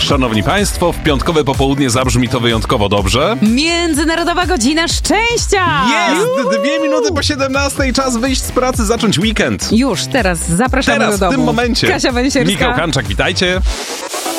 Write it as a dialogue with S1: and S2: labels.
S1: Szanowni Państwo, w piątkowe popołudnie zabrzmi to wyjątkowo dobrze.
S2: Międzynarodowa Godzina Szczęścia!
S1: Jest! 2 minuty po 17, czas wyjść z pracy, zacząć weekend.
S2: Już, teraz zapraszamy do domu.
S1: W tym momencie.
S2: Kasia Węsierska.
S1: Michał Hanczak, witajcie.